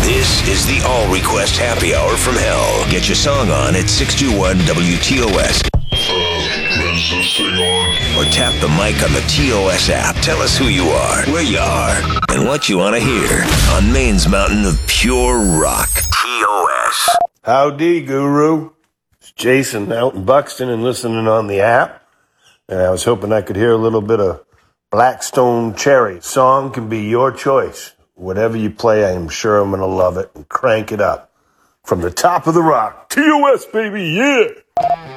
This is the All Request Happy Hour from Hell. Get your song on at 621 WTOS. Or tap the mic on the TOS app. Tell us who you are, where you are, and what you want to hear on Maine's mountain of pure rock. TOS. Howdy, Guru. It's Jason out in Buxton and listening on the app. And I was hoping I could hear a little bit of Blackstone Cherry. Song can be your choice. Whatever you play, I am sure I'm going to love it and crank it up. From the top of the rock. TOS, baby, yeah!